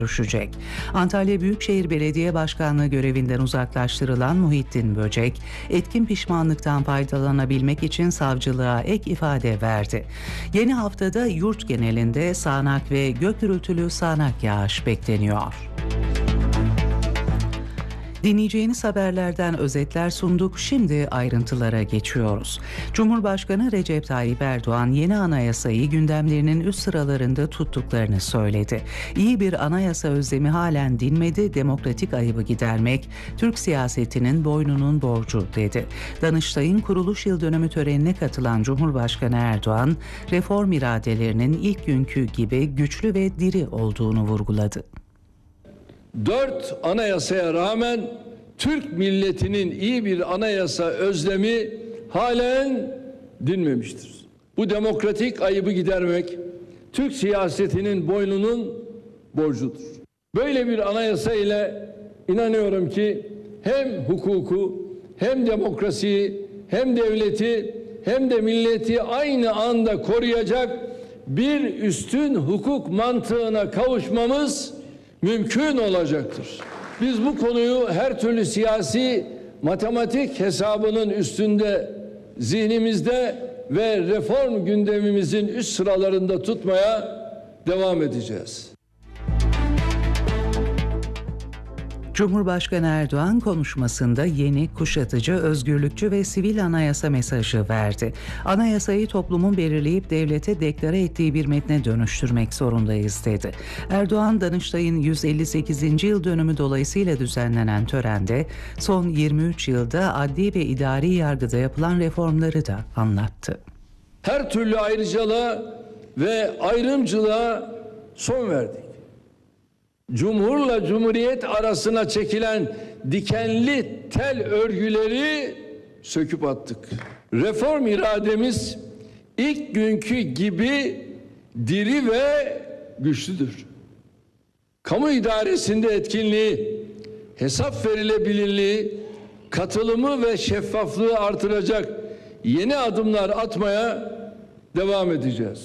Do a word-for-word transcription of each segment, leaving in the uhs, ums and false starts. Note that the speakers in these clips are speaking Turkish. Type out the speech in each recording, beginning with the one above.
görüşecek. Antalya Büyükşehir Belediye Başkanlığı görevinden uzaklaştırılan Muhittin Böcek, etkin pişmanlıktan faydalanabilmek için savcılığa ek ifade verdi. Yeni haftada yurt genelinde sağanak ve gök gürültülü sağanak yağış bekleniyor. Dinleyeceğiniz haberlerden özetler sunduk. Şimdi ayrıntılara geçiyoruz. Cumhurbaşkanı Recep Tayyip Erdoğan yeni anayasayı gündemlerinin üst sıralarında tuttuklarını söyledi. İyi bir anayasa özlemi halen dinmedi, demokratik ayıbı gidermek Türk siyasetinin boynunun borcu dedi. Danıştay'ın kuruluş yıl dönümü törenine katılan Cumhurbaşkanı Erdoğan, reform iradelerinin ilk günkü gibi güçlü ve diri olduğunu vurguladı. Dört anayasaya rağmen Türk milletinin iyi bir anayasa özlemi halen dinmemiştir. Bu demokratik ayıbı gidermek Türk siyasetinin boynunun borcudur. Böyle bir anayasa ile inanıyorum ki hem hukuku, hem demokrasiyi, hem devleti, hem de milleti aynı anda koruyacak bir üstün hukuk mantığına kavuşmamız mümkün olacaktır. Biz bu konuyu her türlü siyasi matematik hesabının üstünde, zihnimizde ve reform gündemimizin üst sıralarında tutmaya devam edeceğiz. Cumhurbaşkanı Erdoğan konuşmasında yeni, kuşatıcı, özgürlükçü ve sivil anayasa mesajı verdi. Anayasayı toplumun belirleyip devlete deklare ettiği bir metne dönüştürmek zorundayız dedi. Erdoğan, Danıştay'ın yüz elli sekizinci yıl dönümü dolayısıyla düzenlenen törende son yirmi üç yılda adli ve idari yargıda yapılan reformları da anlattı. Her türlü ayrıcalığa ve ayrımcılığa son verdik. Cumhurla Cumhuriyet arasına çekilen dikenli tel örgüleri söküp attık. Reform irademiz ilk günkü gibi diri ve güçlüdür. Kamu idaresinde etkinliği, hesap verilebilirliği, katılımı ve şeffaflığı artıracak yeni adımlar atmaya devam edeceğiz.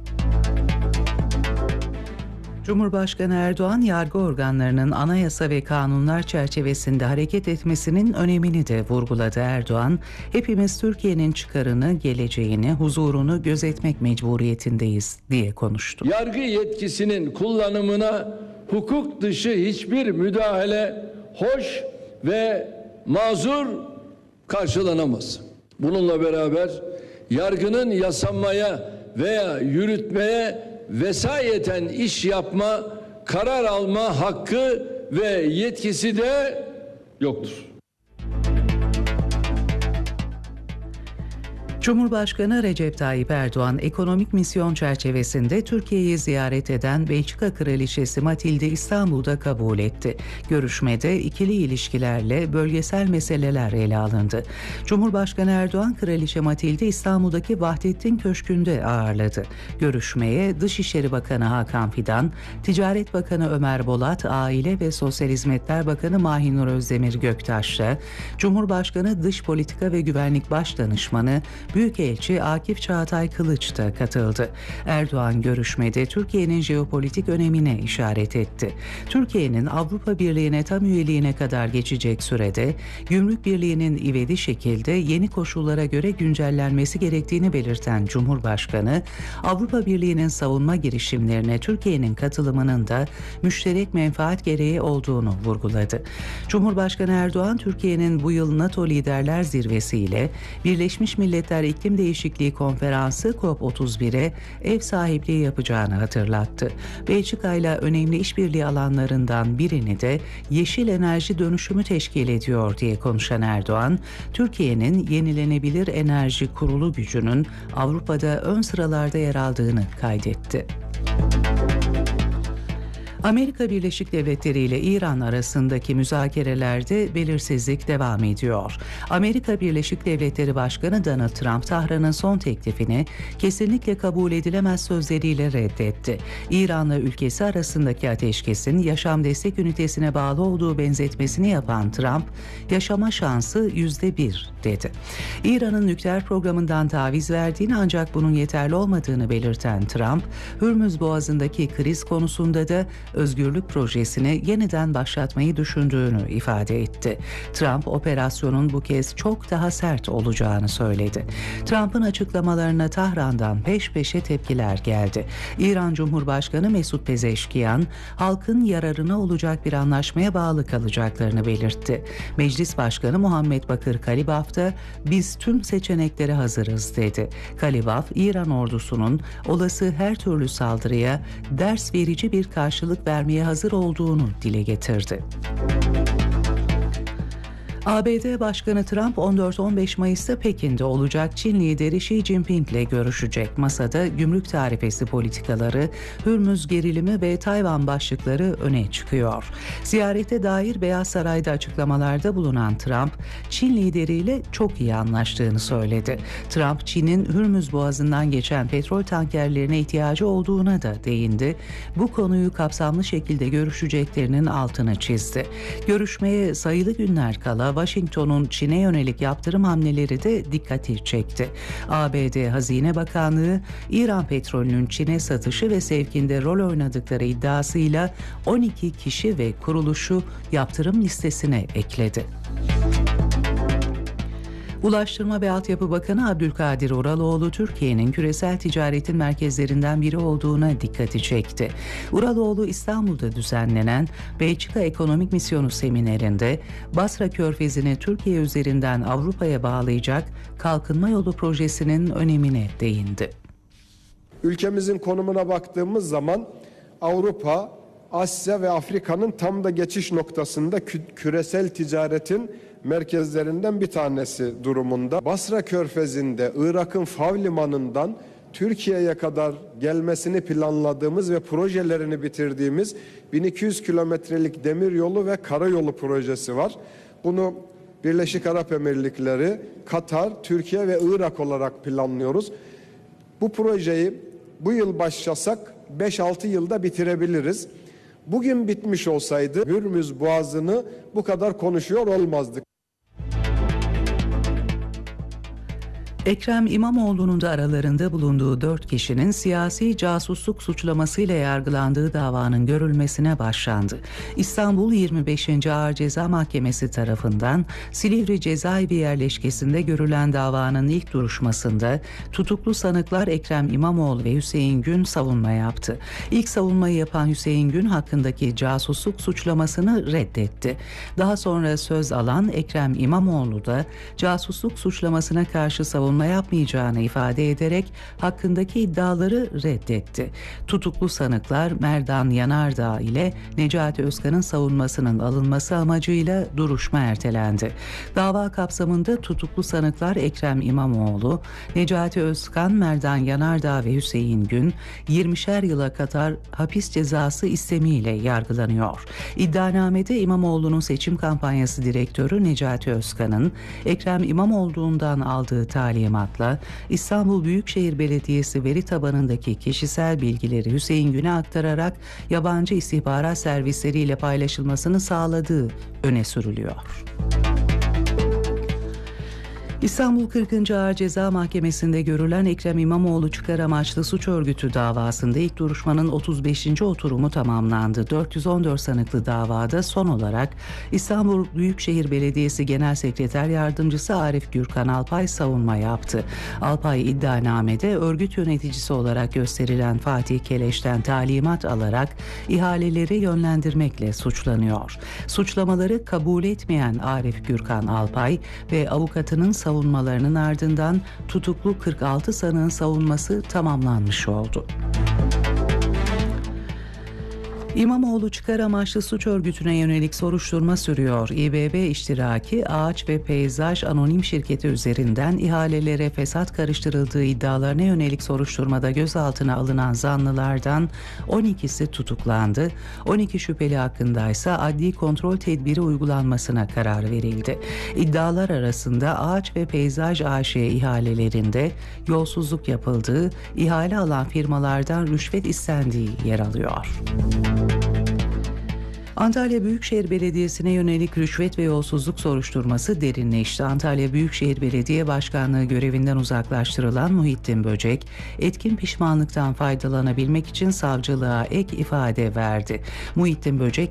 Cumhurbaşkanı Erdoğan, yargı organlarının anayasa ve kanunlar çerçevesinde hareket etmesinin önemini de vurguladı. Erdoğan, hepimiz Türkiye'nin çıkarını, geleceğini, huzurunu gözetmek mecburiyetindeyiz diye konuştu. Yargı yetkisinin kullanımına hukuk dışı hiçbir müdahale hoş ve mazur karşılanamaz. Bununla beraber yargının yasanmaya veya yürütmeye vesayeten iş yapma, karar alma hakkı ve yetkisi de yoktur. Cumhurbaşkanı Recep Tayyip Erdoğan, ekonomik misyon çerçevesinde Türkiye'yi ziyaret eden Belçika Kraliçesi Matilde İstanbul'da kabul etti. Görüşmede ikili ilişkilerle bölgesel meseleler ele alındı. Cumhurbaşkanı Erdoğan, Kraliçe Matilde İstanbul'daki Vahdettin Köşkü'nde ağırladı. Görüşmeye Dışişleri Bakanı Hakan Fidan, Ticaret Bakanı Ömer Bolat, Aile ve Sosyal Hizmetler Bakanı Mahinur Özdemir Göktaş'la Cumhurbaşkanı Dış Politika ve Güvenlik Başdanışmanı Büyükelçi Akif Çağatay Kılıç da katıldı. Erdoğan görüşmede Türkiye'nin jeopolitik önemine işaret etti. Türkiye'nin Avrupa Birliği'ne tam üyeliğine kadar geçecek sürede Gümrük Birliği'nin ivedi şekilde yeni koşullara göre güncellenmesi gerektiğini belirten Cumhurbaşkanı, Avrupa Birliği'nin savunma girişimlerine Türkiye'nin katılımının da müşterek menfaat gereği olduğunu vurguladı. Cumhurbaşkanı Erdoğan, Türkiye'nin bu yıl NATO Liderler Zirvesi ile Birleşmiş Milletler İklim Değişikliği Konferansı COP otuz bire ev sahipliği yapacağını hatırlattı. Belçika ile önemli işbirliği alanlarından birini de yeşil enerji dönüşümü teşkil ediyor diye konuşan Erdoğan, Türkiye'nin yenilenebilir enerji kurulu gücünün Avrupa'da ön sıralarda yer aldığını kaydetti. Amerika Birleşik Devletleri ile İran arasındaki müzakerelerde belirsizlik devam ediyor. Amerika Birleşik Devletleri Başkanı Donald Trump, Tahran'ın son teklifini kesinlikle kabul edilemez sözleriyle reddetti. İran'la ülkesi arasındaki ateşkesin yaşam destek ünitesine bağlı olduğu benzetmesini yapan Trump, yaşama şansı yüzde bir dedi. İran'ın nükleer programından taviz verdiğini ancak bunun yeterli olmadığını belirten Trump, Hürmüz Boğazı'ndaki kriz konusunda da özgürlük projesini yeniden başlatmayı düşündüğünü ifade etti. Trump, operasyonun bu kez çok daha sert olacağını söyledi. Trump'ın açıklamalarına Tahran'dan peş peşe tepkiler geldi. İran Cumhurbaşkanı Mesut Pezeşkiyan, halkın yararına olacak bir anlaşmaya bağlı kalacaklarını belirtti. Meclis Başkanı Muhammed Bakır Kalibaf da biz tüm seçeneklere hazırız dedi. Kalibaf, İran ordusunun olası her türlü saldırıya ders verici bir karşılık vermeye hazır olduğunu dile getirdi. A B D Başkanı Trump on dört on beş Mayıs'ta Pekin'de olacak. Çin lideri Xi Jinping ile görüşecek. Masada gümrük tarifesi politikaları, Hürmüz gerilimi ve Tayvan başlıkları öne çıkıyor. Ziyarete dair Beyaz Saray'da açıklamalarda bulunan Trump, Çin lideriyle çok iyi anlaştığını söyledi. Trump, Çin'in Hürmüz Boğazı'ndan geçen petrol tankerlerine ihtiyacı olduğuna da değindi. Bu konuyu kapsamlı şekilde görüşeceklerinin altını çizdi. Görüşmeye sayılı günler kala Washington'un Çin'e yönelik yaptırım hamleleri de dikkati çekti. A B D Hazine Bakanlığı, İran petrolünün Çin'e satışı ve sevkinde rol oynadıkları iddiasıyla on iki kişi ve kuruluşu yaptırım listesine ekledi. Ulaştırma ve Altyapı Bakanı Abdülkadir Uraloğlu, Türkiye'nin küresel ticaretin merkezlerinden biri olduğuna dikkati çekti. Uraloğlu, İstanbul'da düzenlenen Belçika Ekonomik Misyonu seminerinde Basra Körfezi'ni Türkiye üzerinden Avrupa'ya bağlayacak kalkınma yolu projesinin önemine değindi. Ülkemizin konumuna baktığımız zaman Avrupa, Asya ve Afrika'nın tam da geçiş noktasında kü- küresel ticaretin merkezlerinden bir tanesi durumunda. Basra Körfezi'nde Irak'ın Fav Limanı'ndan Türkiye'ye kadar gelmesini planladığımız ve projelerini bitirdiğimiz bin iki yüz kilometrelik demiryolu ve karayolu projesi var. Bunu Birleşik Arap Emirlikleri, Katar, Türkiye ve Irak olarak planlıyoruz. Bu projeyi bu yıl başlasak beş altı yılda bitirebiliriz. Bugün bitmiş olsaydı Hürmüz Boğazı'nı bu kadar konuşuyor olmazdık. Ekrem İmamoğlu'nun da aralarında bulunduğu dört kişinin siyasi casusluk suçlamasıyla yargılandığı davanın görülmesine başlandı. İstanbul yirmi beşinci Ağır Ceza Mahkemesi tarafından Silivri Cezaevi yerleşkesinde görülen davanın ilk duruşmasında tutuklu sanıklar Ekrem İmamoğlu ve Hüseyin Gün savunma yaptı. İlk savunmayı yapan Hüseyin Gün hakkındaki casusluk suçlamasını reddetti. Daha sonra söz alan Ekrem İmamoğlu da casusluk suçlamasına karşı savunma yapmayacağını ifade ederek hakkındaki iddiaları reddetti. Tutuklu sanıklar Merdan Yanardağ ile Necati Özkan'ın savunmasının alınması amacıyla duruşma ertelendi. Dava kapsamında tutuklu sanıklar Ekrem İmamoğlu, Necati Özkan, Merdan Yanardağ ve Hüseyin Gün yirmişer yıla kadar hapis cezası istemiyle yargılanıyor. İddianamede İmamoğlu'nun seçim kampanyası direktörü Necati Özkan'ın Ekrem İmamoğlu'ndan aldığı talimatla İstanbul Büyükşehir Belediyesi veri tabanındaki kişisel bilgileri Hüseyin Gün'e aktararak yabancı istihbarat servisleriyle paylaşılmasını sağladığı öne sürülüyor. İstanbul kırkıncı Ağır Ceza Mahkemesi'nde görülen Ekrem İmamoğlu çıkar amaçlı suç örgütü davasında ilk duruşmanın otuz beşinci oturumu tamamlandı. dört yüz on dört sanıklı davada son olarak İstanbul Büyükşehir Belediyesi Genel Sekreter Yardımcısı Arif Gürkan Alpay savunma yaptı. Alpay iddianamede örgüt yöneticisi olarak gösterilen Fatih Keleş'ten talimat alarak ihaleleri yönlendirmekle suçlanıyor. Suçlamaları kabul etmeyen Arif Gürkan Alpay ve avukatının savunmalarının ardından tutuklu kırk altı sanığın savunması tamamlanmış oldu. İmamoğlu çıkar amaçlı suç örgütüne yönelik soruşturma sürüyor. İBB iştiraki Ağaç ve Peyzaj Anonim Şirketi üzerinden ihalelere fesat karıştırıldığı iddialarına yönelik soruşturmada gözaltına alınan zanlılardan on ikisi tutuklandı. on iki şüpheli hakkındaysa adli kontrol tedbiri uygulanmasına karar verildi. İddialar arasında Ağaç ve Peyzaj A Ş ihalelerinde yolsuzluk yapıldığı, ihale alan firmalardan rüşvet istendiği yer alıyor. Antalya Büyükşehir Belediyesi'ne yönelik rüşvet ve yolsuzluk soruşturması derinleşti. Antalya Büyükşehir Belediye Başkanlığı görevinden uzaklaştırılan Muhittin Böcek, etkin pişmanlıktan faydalanabilmek için savcılığa ek ifade verdi. Muhittin Böcek,